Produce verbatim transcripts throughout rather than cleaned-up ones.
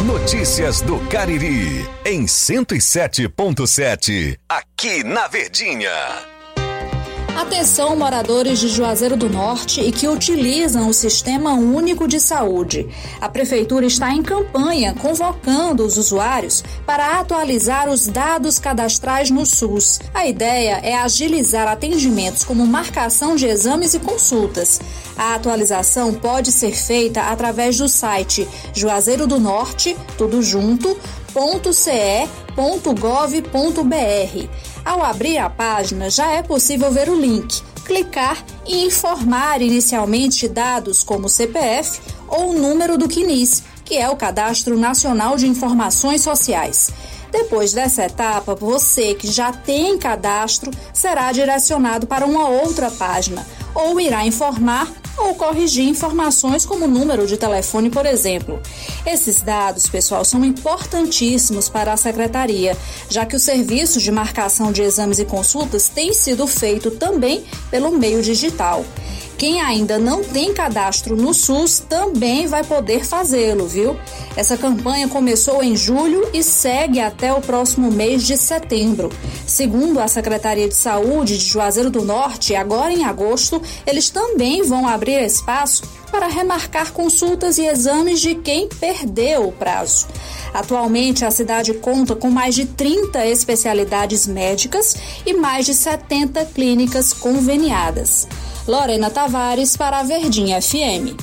Notícias do Cariri, em cento e sete ponto sete, aqui na Verdinha. Atenção, moradores de Juazeiro do Norte e que utilizam o Sistema Único de Saúde. A Prefeitura está em campanha convocando os usuários para atualizar os dados cadastrais no SUS. A ideia é agilizar atendimentos como marcação de exames e consultas. A atualização pode ser feita através do site Juazeiro do Norte, tudo junto, ponto ce ponto gov ponto br. Ao abrir a página, já é possível ver o link, clicar e informar inicialmente dados como C P F ou o número do C N I S, que é o Cadastro Nacional de Informações Sociais. Depois dessa etapa, você que já tem cadastro será direcionado para uma outra página, ou irá informar ou corrigir informações como número de telefone, por exemplo. Esses dados, pessoal, são importantíssimos para a Secretaria, já que o serviço de marcação de exames e consultas tem sido feito também pelo meio digital. Quem ainda não tem cadastro no SUS também vai poder fazê-lo, viu? Essa campanha começou em julho e segue até o próximo mês de setembro. Segundo a Secretaria de Saúde de Juazeiro do Norte, agora em agosto, eles também vão abrir espaço para remarcar consultas e exames de quem perdeu o prazo. Atualmente, a cidade conta com mais de trinta especialidades médicas e mais de setenta clínicas conveniadas. Lorena Tavares para a Verdinha F M.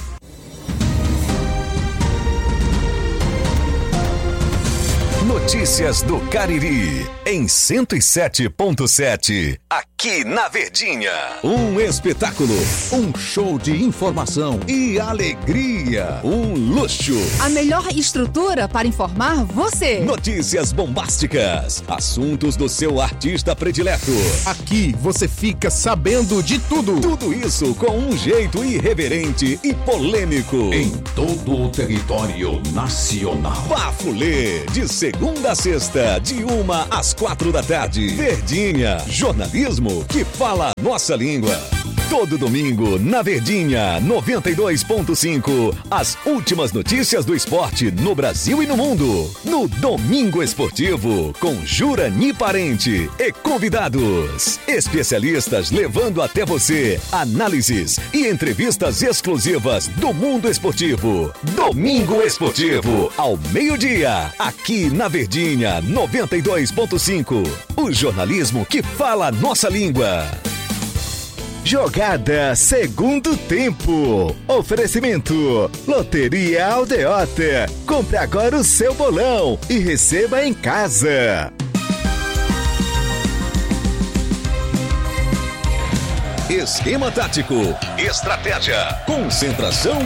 Notícias do Cariri, em cento e sete ponto sete, aqui na Verdinha. Um espetáculo, um show de informação e alegria, um luxo. A melhor estrutura para informar você. Notícias bombásticas, assuntos do seu artista predileto. Aqui você fica sabendo de tudo. Tudo isso com um jeito irreverente e polêmico. Em todo o território nacional. Bafulê, de segunda a sexta, de uma às quatro da tarde. Verdinha, jornalismo que fala nossa língua. Todo domingo, na Verdinha, noventa e dois ponto cinco, as últimas notícias do esporte no Brasil e no mundo. No Domingo Esportivo, com Jurani Parente e convidados. Especialistas levando até você análises e entrevistas exclusivas do mundo esportivo. Domingo Esportivo, ao meio-dia, aqui na Verdinha, noventa e dois ponto cinco. O jornalismo que fala nossa língua. Jogada Segundo Tempo. Oferecimento Loteria Aldeota. Compre agora o seu bolão e receba em casa. Esquema tático, estratégia, concentração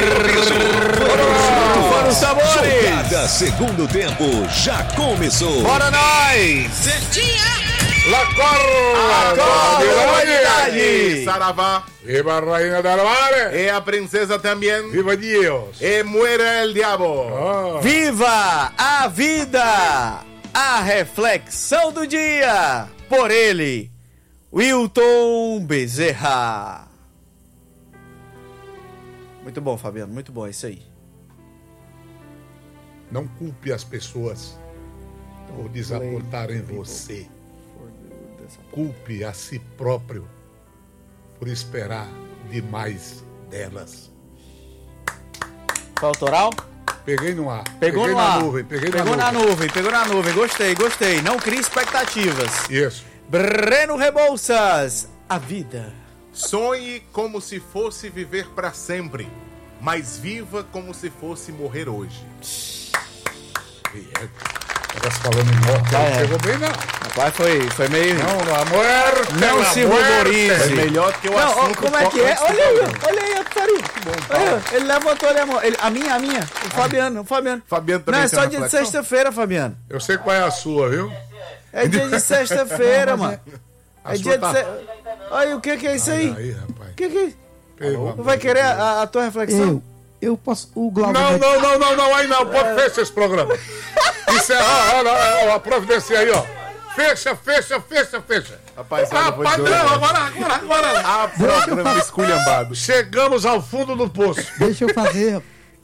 e Foram os sabores. Jogada Segundo Tempo já começou. Bora nós! Verdinha! La Corre! Saravá! Viva a Rainha del Mar! E a princesa também! Viva Deus! E muera el diabo! Oh. Viva a vida! A reflexão do dia! Por ele, Wilton Bezerra. Muito bom, Fabiano, muito bom, é isso aí. Não culpe as pessoas por desapontarem você. Culpe a si próprio por esperar demais delas. Qual autoral? Peguei no ar. Pegou peguei no na ar. nuvem. Peguei Pegou na, na nuvem. nuvem, pegou na nuvem. Gostei, gostei. Não crie expectativas. Isso. Breno Rebouças, a vida. Sonhe como se fosse viver para sempre, mas viva como se fosse morrer hoje. Estava falando em morte, Ah, não é. chegou bem, não. Rapaz, foi, foi meio... Não, amor. Não se ruborize. É melhor que o Não, ó, assunto. como é que é? antes do Olha aí, programa. olha aí, Farinha. Olha, ele levantou ali a mão. Ele, a minha, a minha. O Fabiano, o Fabiano. Fabiano também Não, é tem só uma dia de reflexão? sexta-feira, Fabiano. Eu sei qual é a sua, viu? É dia de sexta-feira, mano. A É sua dia tá- de sexta... Olha, o que que é isso aí? Aí, rapaz. O que que é isso? Pelo amor Vai de querer Deus. a, a tua reflexão? Eu, eu posso. O Glauber. Não, vai- não, não, não, não, aí não, pode fechar esse programa. Encerrar, olha, olha, olha, a providência aí, ó. Fecha, fecha, fecha, fecha. Rapaz, olha, Ah, vou dizer, padrão, olha. agora, agora, agora. Ah, programa esculhambado. Chegamos ao fundo do poço. Deixa eu fazer.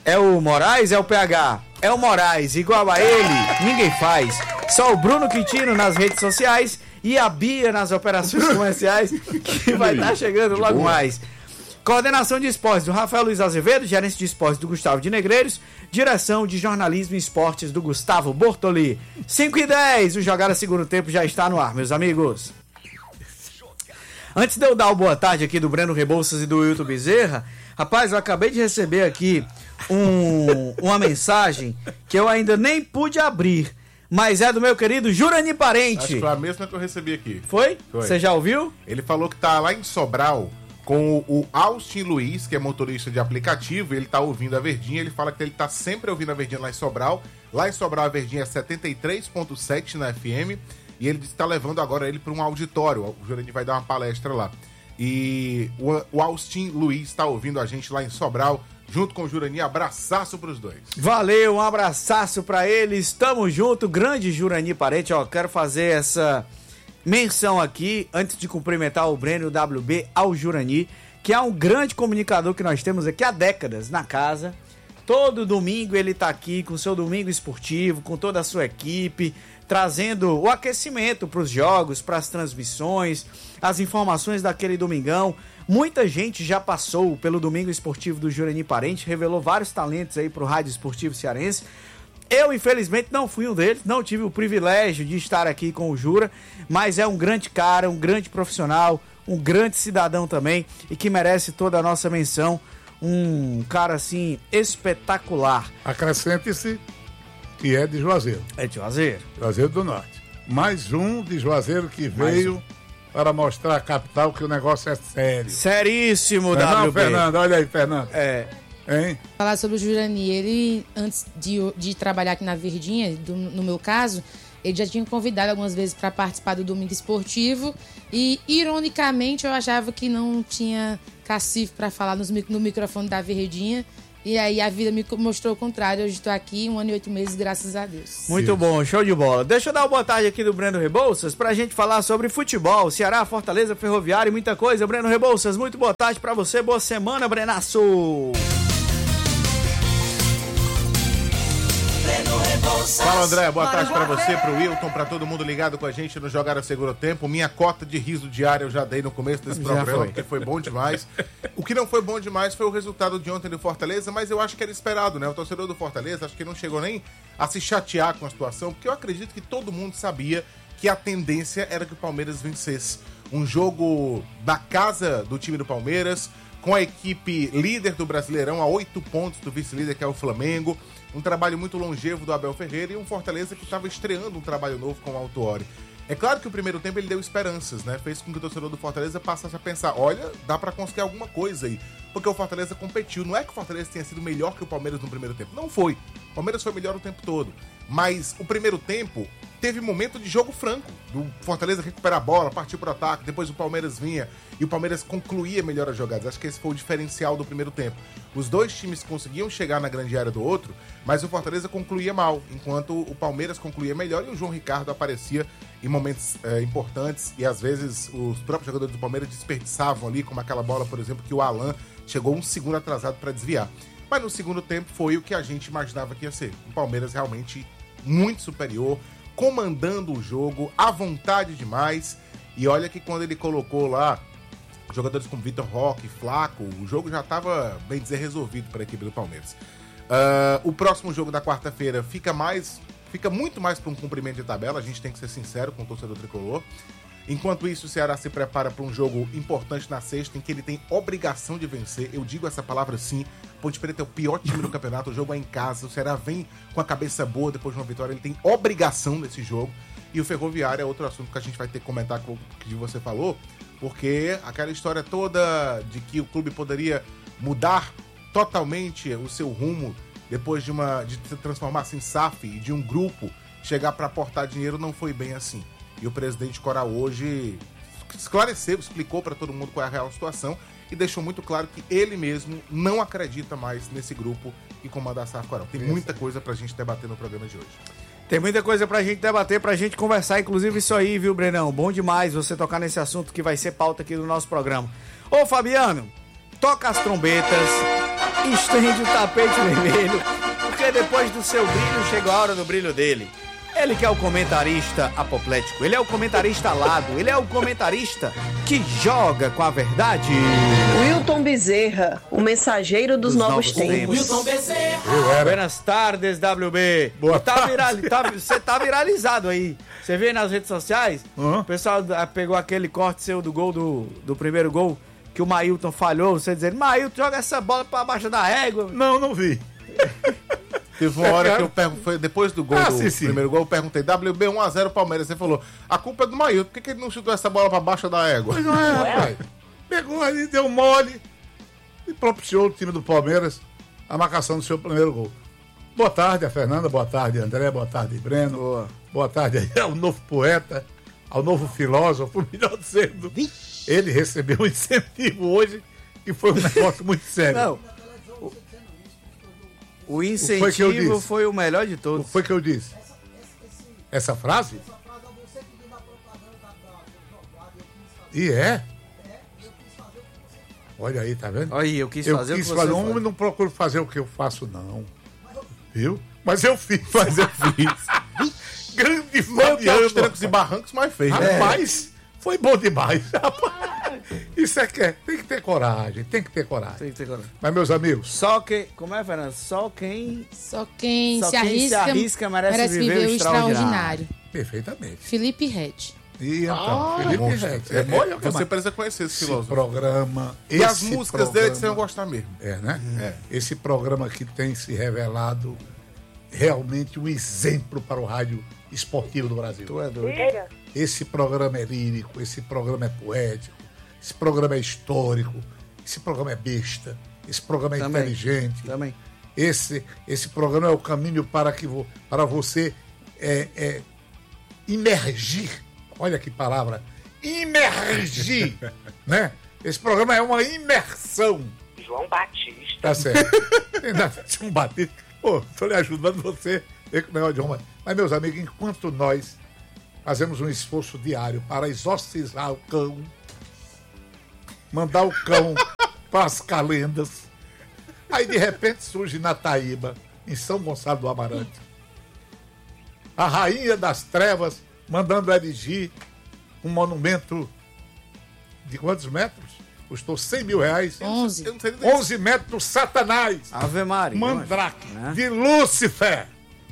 É o Moraes, é o P H? É o Moraes, igual a ele, ninguém faz. Só o Bruno Quintino nas redes sociais e a Bia nas operações comerciais, que vai estar chegando logo mais. Coordenação de esportes do Rafael Luiz Azevedo, gerência de esportes do Gustavo de Negreiros, direção de jornalismo e esportes do Gustavo Bortoli. cinco e dez, o Jogada Segundo Tempo já está no ar, meus amigos. Antes de eu dar o boa tarde aqui do Breno Rebouças e do Wilton Bezerra, rapaz, eu acabei de receber aqui um, uma mensagem que eu ainda nem pude abrir, mas é do meu querido Jurani Parente. Acho que foi a mesma que eu recebi aqui. Foi? Foi. Você já ouviu? Ele falou que tá lá em Sobral com o Austin Luiz, que é motorista de aplicativo, ele tá ouvindo a Verdinha, ele fala que ele tá sempre ouvindo a Verdinha lá em Sobral. Lá em Sobral a Verdinha é setenta e três ponto sete na F M, e ele disse que tá levando agora ele para um auditório, o Jurandir vai dar uma palestra lá. E o, o Austin Luiz tá ouvindo a gente lá em Sobral, junto com o Jurani, abraçaço pros dois. Valeu, um abraçaço pra eles, tamo junto, grande Jurani Parente, ó, quero fazer essa menção aqui, antes de cumprimentar o Breno W B ao Jurani, que é um grande comunicador que nós temos aqui há décadas na casa. Todo domingo ele tá aqui com o seu domingo esportivo, com toda a sua equipe, trazendo o aquecimento para os jogos, para as transmissões, as informações daquele domingão. Muita gente já passou pelo domingo esportivo do Jurani Parente, revelou vários talentos aí pro rádio esportivo cearense. Eu, infelizmente, não fui um deles, não tive o privilégio de estar aqui com o Jura, mas é um grande cara, um grande profissional, um grande cidadão também e que merece toda a nossa menção. Um cara, assim, espetacular. Acrescente-se que é de Juazeiro. É de Juazeiro. Juazeiro do Norte. Mais um de Juazeiro que veio um. para mostrar à capital que o negócio é sério. Seríssimo, não, W B. Fernando, olha aí, Fernando. É. Hein? Falar sobre o Jurani, ele, antes de, de trabalhar aqui na Verdinha, do, no meu caso, ele já tinha convidado algumas vezes para participar do Domingo Esportivo e, ironicamente, eu achava que não tinha cacife para falar nos, no microfone da Verdinha. E aí a vida me mostrou o contrário. Hoje estou aqui, um ano e oito meses, graças a Deus. Muito Isso. bom, show de bola. Deixa eu dar uma boa tarde aqui do Breno Rebouças pra gente falar sobre futebol, Ceará, Fortaleza, Ferroviária e muita coisa. Breno Rebouças, muito boa tarde pra você, boa semana, Brenaço. Fala, André, boa tarde pra você, pro Wilton, pra todo mundo ligado com a gente no Jogada Segundo Tempo. Minha cota de riso diária eu já dei no começo desse Já programa, foi. porque foi bom demais. O que não foi bom demais foi o resultado de ontem do Fortaleza, mas eu acho que era esperado, né? O torcedor do Fortaleza, acho que não chegou nem a se chatear com a situação, porque eu acredito que todo mundo sabia que a tendência era que o Palmeiras vencesse. Um jogo da casa do time do Palmeiras, com a equipe líder do Brasileirão, a oito pontos do vice-líder, que é o Flamengo. Um trabalho muito longevo do Abel Ferreira e um Fortaleza que estava estreando um trabalho novo com o Autuori. É claro que o primeiro tempo ele deu esperanças, né? Fez com que o torcedor do Fortaleza passasse a pensar, olha, dá pra conseguir alguma coisa aí. Porque o Fortaleza competiu. Não é que o Fortaleza tenha sido melhor que o Palmeiras no primeiro tempo. Não foi. O Palmeiras foi melhor o tempo todo. Mas o primeiro tempo teve momento de jogo franco. Do Fortaleza recuperar a bola, partir pro ataque, depois o Palmeiras vinha e o Palmeiras concluía melhor as jogadas. Acho que esse foi o diferencial do primeiro tempo. Os dois times conseguiam chegar na grande área do outro, mas o Fortaleza concluía mal, enquanto o Palmeiras concluía melhor e o João Ricardo aparecia em momentos é, importantes e às vezes os próprios jogadores do Palmeiras desperdiçavam ali, como aquela bola, por exemplo, que o Alan chegou um segundo atrasado para desviar. Mas no segundo tempo foi o que a gente imaginava que ia ser. O Palmeiras realmente muito superior, comandando o jogo, à vontade demais. E olha que quando ele colocou lá jogadores como Vitor Roque, Flaco, o jogo já estava, bem dizer, resolvido para a equipe do Palmeiras. Uh, o próximo jogo da quarta-feira fica mais, fica muito mais para um cumprimento de tabela, a gente tem que ser sincero com o torcedor tricolor. Enquanto isso, o Ceará se prepara para um jogo importante na sexta, em que ele tem obrigação de vencer. Eu digo essa palavra sim. Ponte Preta é o pior time do campeonato, o jogo é em casa. O Ceará vem com a cabeça boa depois de uma vitória, ele tem obrigação nesse jogo. E o Ferroviário é outro assunto que a gente vai ter que comentar com o que você falou, porque aquela história toda de que o clube poderia mudar totalmente o seu rumo depois de, uma, de se transformar-se em S A F e de um grupo chegar para aportar dinheiro não foi bem assim. E o presidente Coral hoje esclareceu, explicou para todo mundo qual é a real situação e deixou muito claro que ele mesmo não acredita mais nesse grupo que comanda a S A F Coral. Tem muita coisa pra gente debater no programa de hoje. Tem muita coisa pra gente debater, pra gente conversar, inclusive isso aí, viu, Brenão? Bom demais você tocar nesse assunto que vai ser pauta aqui do nosso programa. Ô, Fabiano, toca as trombetas, estende o tapete vermelho, porque depois do seu brilho chegou a hora do brilho dele. Ele que é o comentarista apoplético, ele é o comentarista alado, ele é o comentarista que joga com a verdade. Wilton Bezerra, o mensageiro dos, dos novos, novos tempos. tempos. Wilton Bezerra. Buenas tardes, W B. Boa tá viral, tá, você tá viralizado aí. Você vê nas redes sociais? Uhum. O pessoal pegou aquele corte seu do gol, do, do primeiro gol, que o Mailton falhou. Você dizendo, Mailton, joga essa bola pra baixo da régua. Não, não vi. Teve uma hora que eu perguntei, depois do gol ah, do sim, sim. primeiro gol, eu perguntei, W B um a zero Palmeiras. Você falou, a culpa é do Mailton, por que, que ele não chutou essa bola pra baixo da égua? Mas não é, rapaz. Pegou ali, deu mole e propiciou o time do Palmeiras a marcação do seu primeiro gol. Boa tarde a Fernanda, boa tarde André, boa tarde Breno, boa, boa tarde aí ao novo poeta, ao novo filósofo, melhor dizendo. Ele recebeu um incentivo hoje que foi um negócio muito sério. Não. O incentivo o foi o melhor de todos. O que foi que eu disse? Essa frase? E é? Olha aí, tá vendo? Olha aí, eu quis eu fazer quis o que fazer. você Um faz. não procuro fazer o que eu faço, não. Viu? Mas eu fiz. Mas eu fiz. Grande Fabiano. Os trancos e barrancos, mas fez. Rapaz, é. Foi bom demais. Isso é que é. Tem que ter coragem, tem que ter coragem. Tem que ter coragem. Mas, meus amigos... Só quem... Como é, Fernando? Só quem... Só quem, Só se, quem arrisca, se arrisca merece, merece viver, viver o extraordinário. extraordinário. Perfeitamente. Felipe Red. E então, ah, Felipe Red. É, é, você precisa conhecer esse filósofo. Esse programa... E esse as músicas programa, dele que você vai gostar mesmo. É, né? É. Esse programa que tem se revelado realmente um exemplo para o rádio esportivo do Brasil. Tu é doido. Esse programa é lírico, esse programa é poético, esse programa é histórico, esse programa é besta, esse programa é também, inteligente. Também. Esse, esse programa é o caminho para, que vo, para você é, é, imergir. Olha que palavra. Imergir. Né? Esse programa é uma imersão. João Batista. Tá certo. João Batista. Pô, tô lhe ajudando você. Mas, meus amigos, enquanto nós fazemos um esforço diário para exorcizar o cão, mandar o cão para as calendas, aí de repente surge na Taíba, em São Gonçalo do Amarante, a rainha das trevas mandando erigir um monumento de quantos metros? Custou cem mil reais. onze. onze metros, Satanás. Ave Maria. Mandrake. Né? De Lúcifer.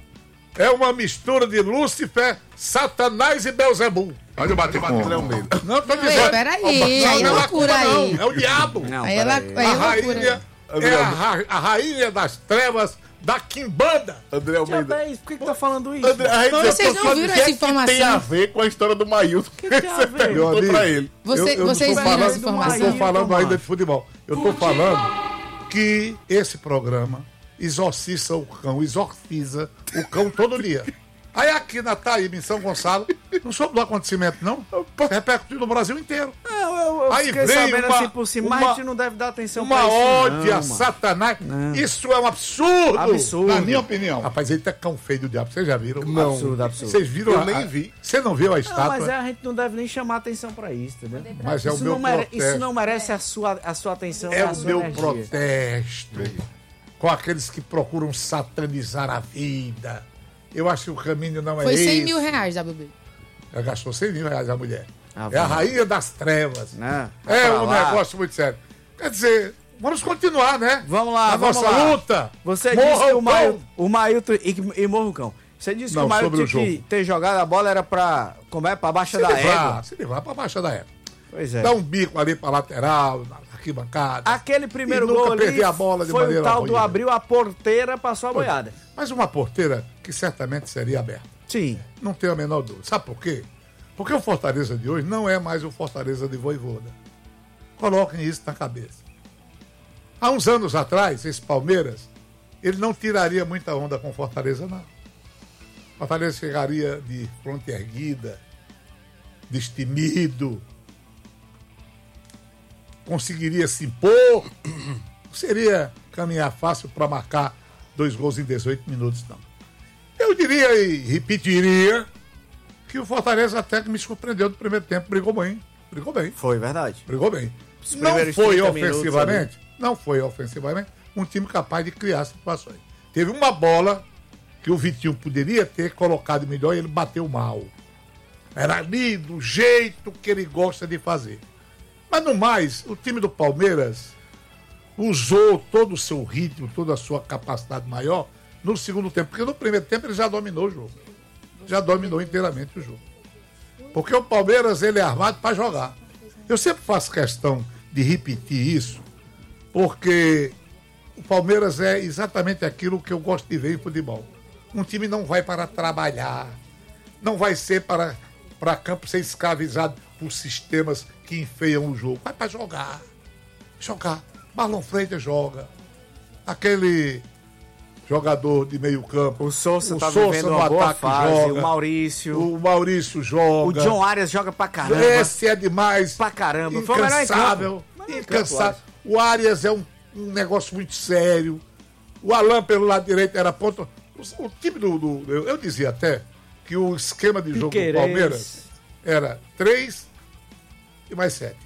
É uma mistura de Lúcifer, Satanás e Belzebu. Olha o bater com o meio. Não, tô dizendo. Peraí, aí é loucura aí. Não, é o diabo. Não, aí é a rainha é a, ra, a rainha das trevas da Quimbanda. André Almeida. Por que, que tá falando isso? André, a não, vocês não viram essa informação? Que tem a ver com a história do Mailton. Que que tem a ver? Perguntou amigo, pra ele. Você, eu, eu vocês viram falando, essa informação? Eu tô falando ainda de futebol. Eu tô falando que esse programa exorciza o cão, exorciza o cão todo dia. Aí aqui na Taíba, em São Gonçalo, não soube do acontecimento, não? Repercutiu no Brasil inteiro. Não, eu, eu aí fiquei vem sabendo uma, assim por cima, uma, mas a gente não deve dar atenção uma pra isso, ódia não, a Satanás. Não. Isso é um absurdo. Absurdo. Na minha opinião. Rapaz, ele tá cão feio do diabo. Vocês já viram? Não. Absurdo, absurdo. Vocês viram? Eu a, nem vi. Você não viu a Não, estátua? mas é, a gente não deve nem chamar atenção pra isso, entendeu? Mas é isso o meu não mere, protesto. Isso não merece a sua, a sua atenção. É a o sua meu energia. protesto com aqueles que procuram satanizar a vida. Eu acho que o caminho não é Foi esse. cem mil reais, W B. Ela gastou cem mil reais a mulher. Ah, é a rainha das trevas. Não, é pra um lá. negócio muito sério. Quer dizer, vamos continuar, né? Vamos lá, a vamos nossa lá. luta. Você Morra disse que o o Mailton, cão. o Mailton e, e morra o cão. Você disse Não, que o Mailton sobre tinha o que jogo. ter jogado a bola era pra, como é, pra baixa Se da livrar, égua. se livrar pra baixa da égua. Pois é. Dá um bico ali pra lateral, na arquibancada. Aquele primeiro E nunca gol ali perder a bola de foi o maneira tal do ruim. abriu a porteira, passou a boiada. Mas uma porteira que certamente seria aberta. Sim. Não tenho a menor dúvida. Sabe por quê? Porque o Fortaleza de hoje não é mais o Fortaleza de Vojvoda. Coloquem isso na cabeça. Há uns anos atrás, esse Palmeiras, ele não tiraria muita onda com o Fortaleza, não. Fortaleza chegaria de fronte erguida, destemido, conseguiria se impor, seria caminhar fácil para marcar dois gols em dezoito minutos, não. Eu diria e repetiria que o Fortaleza até que me surpreendeu no primeiro tempo, brigou bem, brigou bem. Foi verdade. Brigou bem. Os Não primeiros foi trinta ofensivamente, não foi ofensivamente, um time capaz de criar situações. Teve uma bola que o Vitinho poderia ter colocado melhor e ele bateu mal. Era ali do jeito que ele gosta de fazer. Mas no mais, o time do Palmeiras usou todo o seu ritmo, toda a sua capacidade maior no segundo tempo. Porque no primeiro tempo ele já dominou o jogo. Já dominou inteiramente o jogo. Porque o Palmeiras ele é armado para jogar. Eu sempre faço questão de repetir isso, porque o Palmeiras é exatamente aquilo que eu gosto de ver em futebol. Um time não vai para trabalhar, não vai ser para, para campo ser escravizado por sistemas que enfeiam o jogo. Vai para jogar. Jogar. Marlon Freitas joga. Aquele jogador de meio campo. O Sousa o tá Sousa vivendo no uma boa ataque fase, joga. o Maurício. O Maurício joga. O John Arias joga pra caramba. Esse é demais. Pra caramba. Foi o melhor em Incansável. campo. Incansável. O Arias é um, um negócio muito sério. O Alan pelo lado direito era ponto. O, o time do, do. Eu, eu dizia até que o esquema de jogo Piqueires. do Palmeiras era três e mais sete.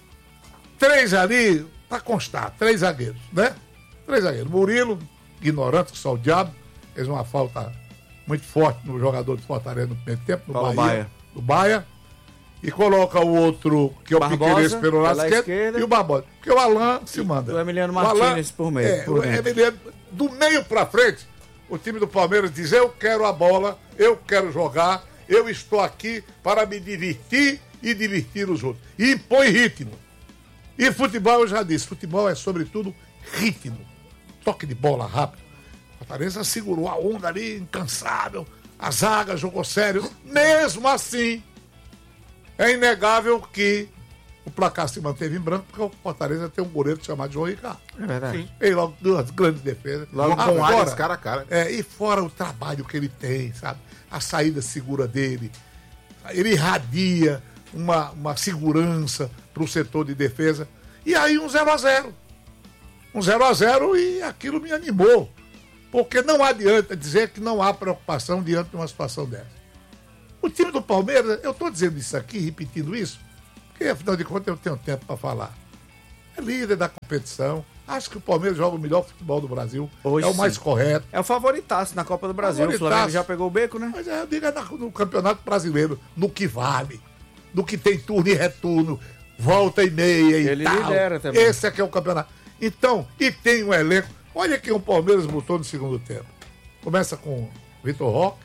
Três ali, pra constar, três zagueiros, né? Três zagueiros. Murilo, ignorante, que só o diabo, fez uma falta muito forte no jogador de Fortaleza no primeiro tempo, no Paulo Bahia, Baia. no Baia. E coloca o outro, que é o Barbosa, Piqueires pelo lado pela esquerdo, esquerda. e o Barbosa. Porque o Alan se manda. O Emiliano O Alan- Martínez por meio. É, por o dentro. Emiliano, do meio pra frente, o time do Palmeiras diz: eu quero a bola, eu quero jogar, eu estou aqui para me divertir e divertir os outros. E impõe ritmo. E futebol, eu já disse, futebol é sobretudo ritmo. Toque de bola rápido. A Fortaleza segurou a onda ali, incansável. A zaga jogou sério. Mesmo assim, é inegável que o placar se manteve em branco, porque o Fortaleza tem um goleiro chamado João Ricardo. É verdade. Sim. Fez logo duas grandes defesas. Logo com o Arias cara a cara. É, e fora o trabalho que ele tem, sabe? A saída segura dele. Ele irradia uma, uma segurança para o setor de defesa. E aí um zero a zero. Um zero a zero e aquilo me animou. Porque não adianta dizer que não há preocupação diante de uma situação dessa. O time do Palmeiras, eu estou dizendo isso aqui, repetindo isso, porque afinal de contas eu tenho tempo para falar. É líder da competição. Acho que o Palmeiras joga o melhor futebol do Brasil. Hoje é o mais sim. correto. É o favoritaço na Copa do Brasil. O Favoritaço. Flamengo já pegou o beco, né? Mas é, eu digo, é na- no Campeonato Brasileiro, no que vale, no que tem turno e retorno, volta e meia e Ele tal. lidera também. Esse é que é o campeonato. Então, e tem um elenco. Olha quem o Palmeiras botou no segundo tempo. Começa com Vitor Roque,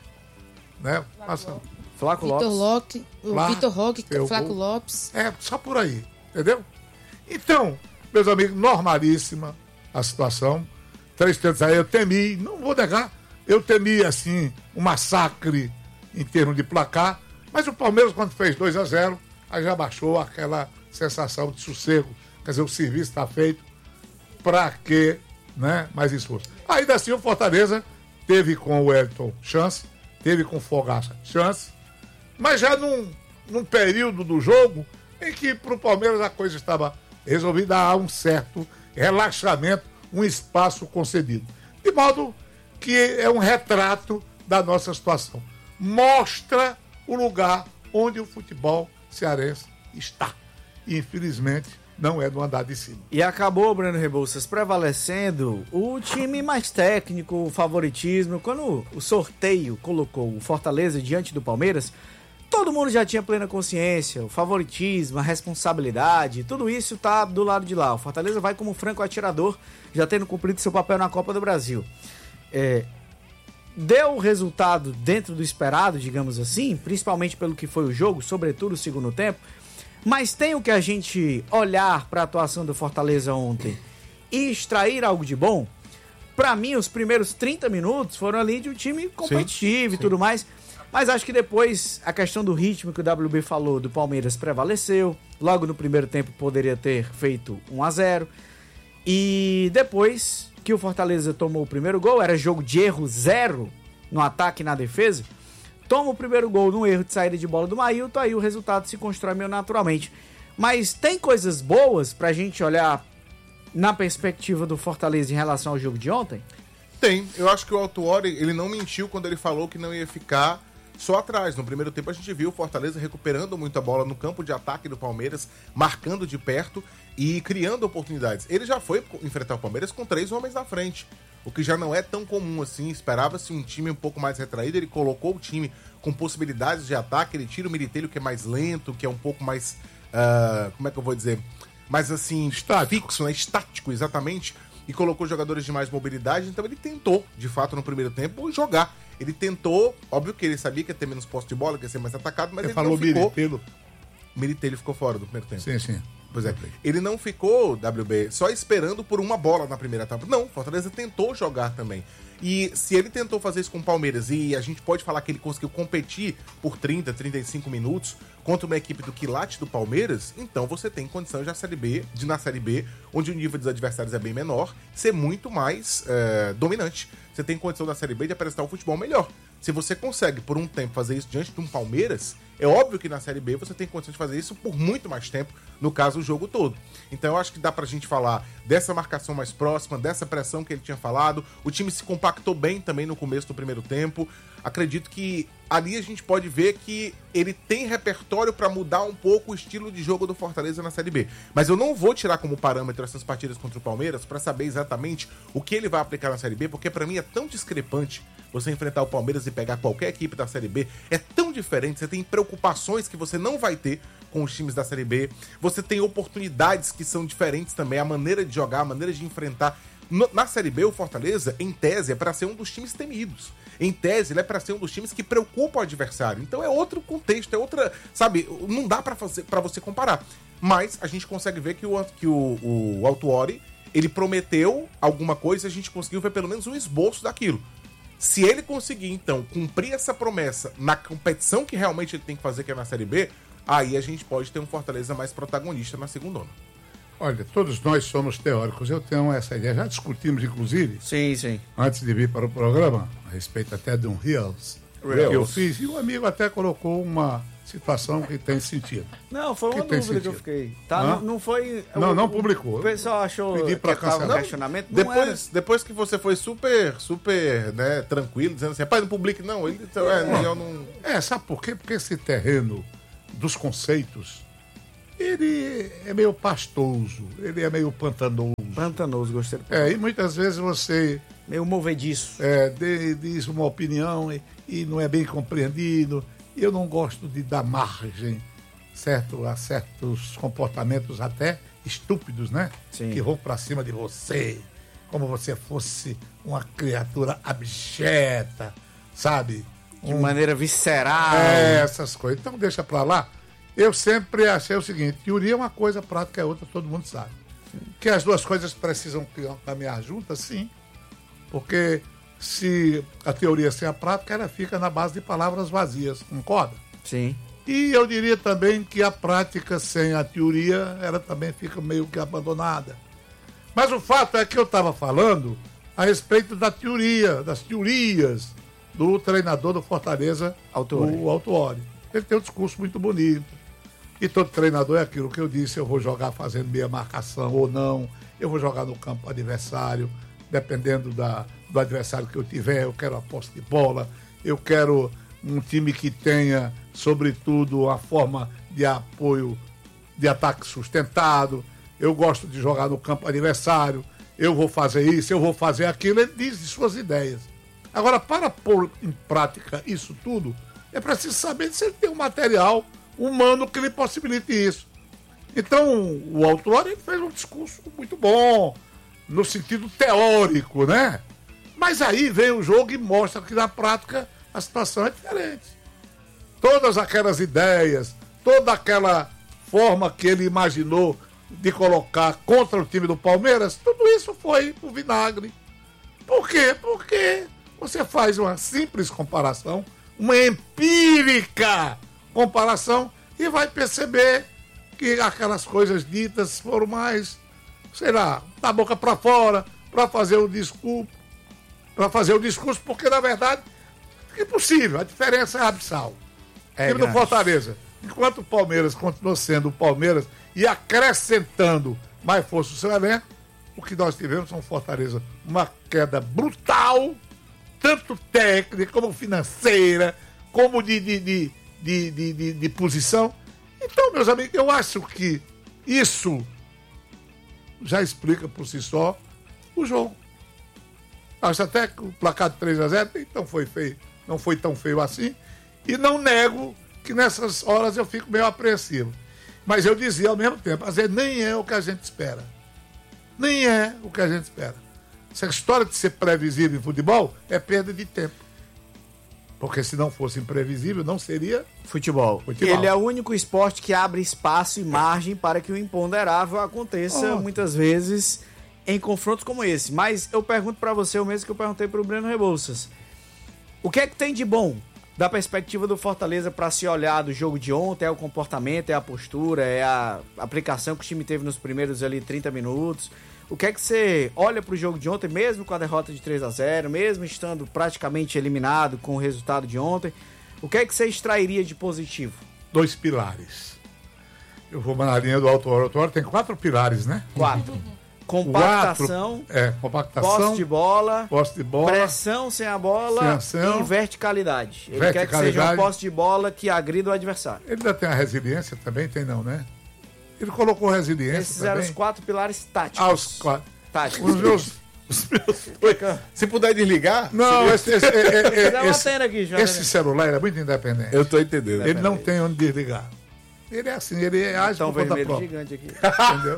né? Passa, Flaco Vitor Lopes. Lopes, o Lá, Vitor Roque, fez o Flaco gol. Lopes. é, só por aí, entendeu? Então, meus amigos, normalíssima a situação. Três tentos aí, eu temi, não vou negar, eu temi, assim, um massacre em termos de placar, mas o Palmeiras, quando fez dois a zero, aí já baixou aquela sensação de sossego. Quer dizer, o serviço está feito, para que, né, mais esforço. Ainda assim, o Fortaleza teve com o Wellington chance, teve com o Fogaça chance, mas já num, num período do jogo em que para o Palmeiras a coisa estava resolvida, há um certo relaxamento, um espaço concedido. De modo que é um retrato da nossa situação. Mostra o lugar onde o futebol cearense está. E, infelizmente, não é do andar de cima. E acabou, Breno Rebouças, prevalecendo o time mais técnico, o favoritismo. Quando o sorteio colocou o Fortaleza diante do Palmeiras, todo mundo já tinha plena consciência, o favoritismo, a responsabilidade, tudo isso tá do lado de lá. O Fortaleza vai como franco atirador, já tendo cumprido seu papel na Copa do Brasil. É, deu o resultado dentro do esperado, digamos assim, principalmente pelo que foi o jogo, sobretudo o segundo tempo. Mas tem o que a gente olhar para a atuação do Fortaleza ontem e extrair algo de bom. Para mim, os primeiros trinta minutos foram ali de um time competitivo sim, e sim. tudo mais. Mas acho que depois a questão do ritmo que o W B falou do Palmeiras prevaleceu. Logo no primeiro tempo poderia ter feito um a zero. E depois que o Fortaleza tomou o primeiro gol, era jogo de erro zero no ataque e na defesa. Toma o primeiro gol no erro de saída de bola do Mailton, aí o resultado se constrói meio naturalmente. Mas tem coisas boas pra gente olhar na perspectiva do Fortaleza em relação ao jogo de ontem? Tem. Eu acho que o Autuori, ele não mentiu quando ele falou que não ia ficar só atrás. No primeiro tempo a gente viu o Fortaleza recuperando muita bola no campo de ataque do Palmeiras, marcando de perto e criando oportunidades. Ele já foi enfrentar o Palmeiras com três homens na frente, o que já não é tão comum assim. Esperava-se um time um pouco mais retraído, ele colocou o time com possibilidades de ataque, ele tira o Militelho, que é mais lento, que é um pouco mais, uh, como é que eu vou dizer, mais assim, estático. fixo, né? estático, exatamente, e colocou jogadores de mais mobilidade. Então ele tentou, de fato, no primeiro tempo, jogar. Ele tentou, óbvio que ele sabia que ia ter menos posse de bola, que ia ser mais atacado, mas ele, ele falou não ficou... Militelho. Militelho ficou fora do primeiro tempo. Sim, sim. Pois é. Ele não ficou, W B, só esperando por uma bola na primeira etapa. Não, Fortaleza tentou jogar também. E se ele tentou fazer isso com o Palmeiras, e a gente pode falar que ele conseguiu competir por trinta, trinta e cinco minutos contra uma equipe do quilate do Palmeiras, então você tem condição de na Série B, de na Série B, onde o nível dos adversários é bem menor, ser muito mais é, dominante. Você tem condição na Série B de apresentar um futebol melhor. Se você consegue, por um tempo, fazer isso diante de um Palmeiras, é óbvio que na Série B você tem condição de fazer isso por muito mais tempo, no caso, o jogo todo. Então eu acho que dá pra gente falar dessa marcação mais próxima, dessa pressão que ele tinha falado. O time se compactou bem também no começo do primeiro tempo. Acredito que ali a gente pode ver que ele tem repertório pra mudar um pouco o estilo de jogo do Fortaleza na Série B. Mas eu não vou tirar como parâmetro essas partidas contra o Palmeiras pra saber exatamente o que ele vai aplicar na Série B, porque pra mim é tão discrepante você enfrentar o Palmeiras e pegar qualquer equipe da Série B. É tão diferente, você tem preocupações que você não vai ter com os times da Série B. Você tem oportunidades que são diferentes também, a maneira de jogar, a maneira de enfrentar. No, na Série B, o Fortaleza, em tese, é para ser um dos times temidos. Em tese, ele é para ser um dos times que preocupa o adversário. Então é outro contexto, é outra... Sabe, não dá para fazer para você comparar. Mas a gente consegue ver que o, que o, o Autuori, ele prometeu alguma coisa e a gente conseguiu ver pelo menos um esboço daquilo. Se ele conseguir, então, cumprir essa promessa na competição que realmente ele tem que fazer, que é na Série B, aí a gente pode ter um Fortaleza mais protagonista na segundona. Olha, todos nós somos teóricos. Eu tenho essa ideia. Já discutimos, inclusive, sim, sim. antes de vir para o programa, a respeito até de um Reels que eu fiz, e o amigo até colocou uma situação que tem sentido. Não, foi uma dúvida sentido. que eu fiquei. Tá? Não, não foi... Não, o, não publicou. O pessoal achou Pedi pra que estava um questionamento. Não depois, depois que você foi super, super, né, tranquilo, dizendo assim, rapaz, não publique não. Ele, é, eu não... é, sabe por quê? Porque esse terreno dos conceitos, ele é meio pastoso, ele é meio pantanoso. Pantanoso, gostei. É, e muitas vezes você... meio movediço. É, de, diz uma opinião e, e não é bem compreendido. Eu não gosto de dar margem, certo, a certos comportamentos até estúpidos, né? Sim. Que vão pra cima de você, como você fosse uma criatura abjeta, sabe? De um... maneira visceral. É, essas coisas. Então deixa pra lá. Eu sempre achei o seguinte, teoria é uma coisa, prática é outra, todo mundo sabe. Que as duas coisas precisam caminhar juntas, sim. Porque se a teoria sem a prática, ela fica na base de palavras vazias, concorda? Sim. E eu diria também que a prática sem a teoria, ela também fica meio que abandonada. Mas o fato é que eu estava falando a respeito da teoria, das teorias do treinador do Fortaleza, Autuori. o Autuori. Ele tem um discurso muito bonito. E todo treinador é aquilo que eu disse, eu vou jogar fazendo meia marcação ou não, eu vou jogar no campo adversário, dependendo da, do adversário que eu tiver, eu quero a posse de bola, eu quero um time que tenha, sobretudo, a forma de apoio, de ataque sustentado, eu gosto de jogar no campo adversário, eu vou fazer isso, eu vou fazer aquilo, ele diz de suas ideias. Agora, para pôr em prática isso tudo, é preciso saber se ele tem um material humano que lhe possibilite isso. Então, o Autuori fez um discurso muito bom, no sentido teórico, né? Mas aí vem o jogo e mostra que na prática a situação é diferente. Todas aquelas ideias, toda aquela forma que ele imaginou de colocar contra o time do Palmeiras, tudo isso foi pro vinagre. Por quê? Porque você faz uma simples comparação, uma empírica comparação, e vai perceber que aquelas coisas ditas foram mais, sei lá, da boca para fora, para fazer o discurso, para fazer o discurso, porque na verdade é impossível, a diferença é abissal. É time do Fortaleza, enquanto o Palmeiras continua sendo o Palmeiras e acrescentando mais força o seu elenco, o que nós tivemos são Fortaleza, uma queda brutal, tanto técnica como financeira, como de, de, de, de, de, de, de posição. Então, meus amigos, eu acho que isso já explica por si só o jogo. Acho até que o placar de três a zero então foi feio, não foi tão feio assim. E não nego que nessas horas eu fico meio apreensivo. Mas eu dizia ao mesmo tempo, às vezes nem é o que a gente espera. Nem é o que a gente espera. Essa história de ser previsível em futebol é perda de tempo. Porque se não fosse imprevisível, não seria futebol. futebol. Ele é o único esporte que abre espaço e margem para que o imponderável aconteça, oh. muitas vezes, em confrontos como esse. Mas eu pergunto para você o mesmo que eu perguntei para o Breno Rebouças. O que é que tem de bom da perspectiva do Fortaleza para se olhar do jogo de ontem? É o comportamento, é a postura, é a aplicação que o time teve nos primeiros ali trinta minutos. O que é que você olha para o jogo de ontem, mesmo com a derrota de três a zero, mesmo estando praticamente eliminado com o resultado de ontem? O que é que você extrairia de positivo? Dois pilares. Eu vou na linha do autor. O autor tem quatro pilares, né? Quatro. Compactação, quatro, é, compactação, posse de bola, posse de bola, pressão sem a bola sem ação, e verticalidade. Ele verticalidade. quer que seja uma posse de bola que agrida o adversário. Ele ainda tem a resiliência também? Tem não, né? Ele colocou resiliência. Esses também. eram os quatro pilares táticos. Ah, os quatro. Táticos. Os meus, os meus... Se puder desligar... Não, esse, esse, esse, esse, aqui já, esse celular é muito independente. Eu tô entendendo. Ele não tem onde desligar. Ele é assim, ele age por conta própria. Gigante aqui. Entendeu?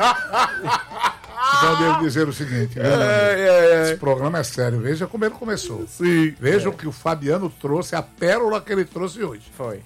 Então eu devo dizer o seguinte, é, é, é. esse programa é sério, veja como ele começou. Sim, veja é. o que o Fabiano trouxe, a pérola que ele trouxe hoje. Foi.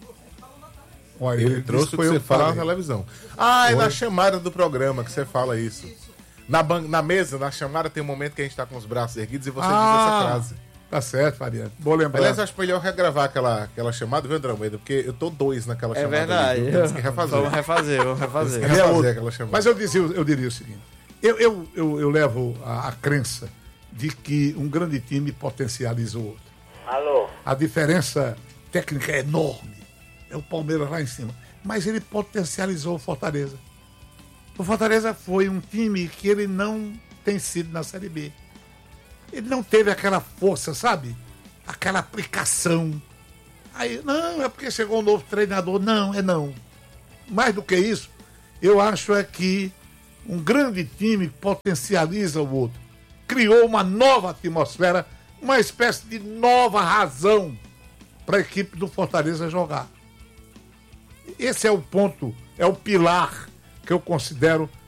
Olha, ele, ele trouxe o que você fala na televisão. Ah, é foi. Na chamada do programa que você fala isso. Na, ban- na mesa, na chamada, tem um momento que a gente tá com os braços erguidos e você ah, diz essa frase. Tá certo, Fabiano. Boa lembrar. Aliás, acho melhor regravar aquela, aquela chamada, viu, André Almeida? Porque eu tô dois naquela é chamada. É verdade. Ali, temos que refazer. Vamos refazer, vamos refazer. Temos que refazer aquela chamada. Mas eu, dizia, eu diria o seguinte. Eu, eu, eu, eu levo a, a crença de que um grande time potencializa o outro. Alô? A diferença técnica é enorme. É o Palmeiras lá em cima. Mas ele potencializou o Fortaleza. O Fortaleza foi um time que ele não tem sido na Série B. Ele não teve aquela força, sabe? Aquela aplicação. Aí, não, é porque chegou um novo treinador. Não, é não. Mais do que isso, eu acho é que um grande time potencializa o outro. Criou uma nova atmosfera, uma espécie de nova razão para a equipe do Fortaleza jogar. Esse é o ponto, é o pilar que eu considero